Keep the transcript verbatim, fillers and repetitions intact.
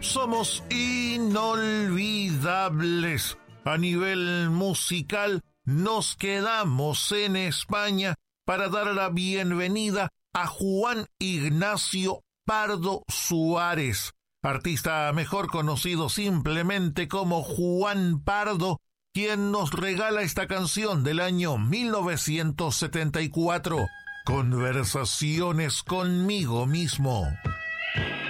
Somos inolvidables. A nivel musical, nos quedamos en España para dar la bienvenida a Juan Ignacio Pardo Suárez, artista mejor conocido simplemente como Juan Pardo, quien nos regala esta canción del año mil novecientos setenta y cuatro, Conversaciones conmigo mismo.